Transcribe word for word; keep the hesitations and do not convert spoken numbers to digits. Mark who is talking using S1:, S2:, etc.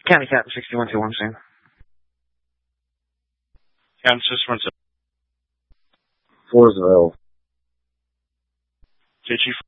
S1: County Captain sixty-one two one soon.
S2: Captain sixty-one two.
S3: Floresville.
S2: J G